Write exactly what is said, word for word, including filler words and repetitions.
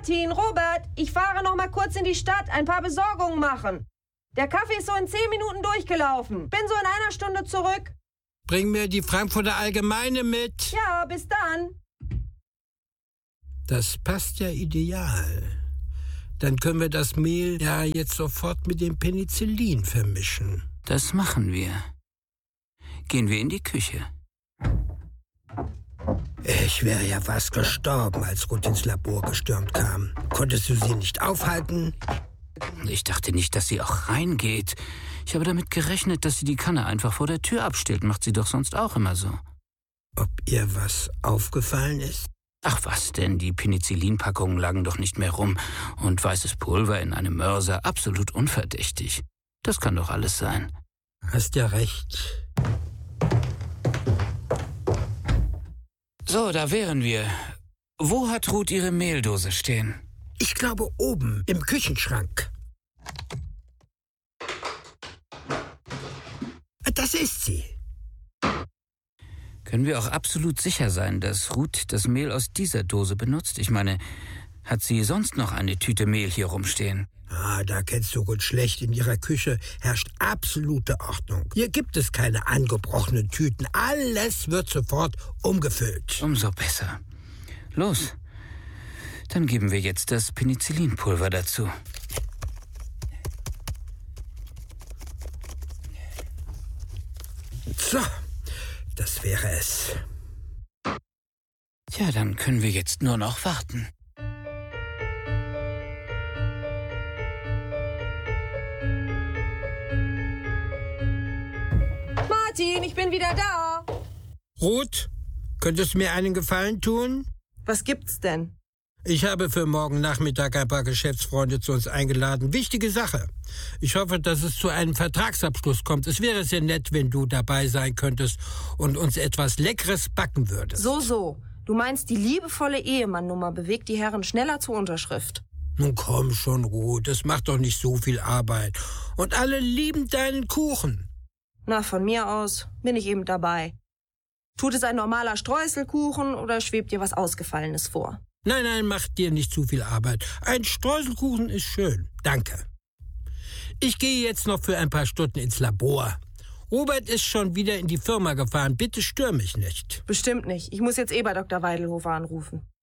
Martin, Robert, ich fahre noch mal kurz in die Stadt, ein paar Besorgungen machen. Der Kaffee ist so in zehn Minuten durchgelaufen. Bin so in einer Stunde zurück. Bring mir die Frankfurter Allgemeine mit. Ja, bis dann. Das passt ja ideal. Dann können wir das Mehl ja jetzt sofort mit dem Penicillin vermischen. Das machen wir. Gehen wir in die Küche. Ich wäre ja fast gestorben, als Ruth ins Labor gestürmt kam. Konntest du sie nicht aufhalten? Ich dachte nicht, dass sie auch reingeht. Ich habe damit gerechnet, dass sie die Kanne einfach vor der Tür abstellt. Macht sie doch sonst auch immer so. Ob ihr was aufgefallen ist? Ach was denn, die Penicillinpackungen lagen doch nicht mehr rum. Und weißes Pulver in einem Mörser, absolut unverdächtig. Das kann doch alles sein. Hast ja recht. So, da wären wir. Wo hat Ruth ihre Mehldose stehen? Ich glaube oben, im Küchenschrank. Das ist sie. Können wir auch absolut sicher sein, dass Ruth das Mehl aus dieser Dose benutzt? Ich meine, hat sie sonst noch eine Tüte Mehl hier rumstehen? Ah, da kennst du Ruth schlecht. In ihrer Küche herrscht absolute Ordnung. Hier gibt es keine angebrochenen Tüten. Alles wird sofort umgefüllt. Umso besser. Los, dann geben wir jetzt das Penicillinpulver dazu. So, das wäre es. Tja, dann können wir jetzt nur noch warten. Martin, ich bin wieder da. Ruth, könntest du mir einen Gefallen tun? Was gibt's denn? Ich habe für morgen Nachmittag ein paar Geschäftsfreunde zu uns eingeladen. Wichtige Sache. Ich hoffe, dass es zu einem Vertragsabschluss kommt. Es wäre sehr nett, wenn du dabei sein könntest und uns etwas Leckeres backen würdest. So, so. Du meinst, die liebevolle Ehemann-Nummer bewegt die Herren schneller zur Unterschrift. Nun komm schon, Ruth. Das macht doch nicht so viel Arbeit. Und alle lieben deinen Kuchen. Na, von mir aus bin ich eben dabei. Tut es ein normaler Streuselkuchen oder schwebt dir was Ausgefallenes vor? Nein, nein, mach dir nicht zu viel Arbeit. Ein Streuselkuchen ist schön. Danke. Ich gehe jetzt noch für ein paar Stunden ins Labor. Robert ist schon wieder in die Firma gefahren. Bitte stör mich nicht. Bestimmt nicht. Ich muss jetzt eh bei Doktor Weidelhofer anrufen.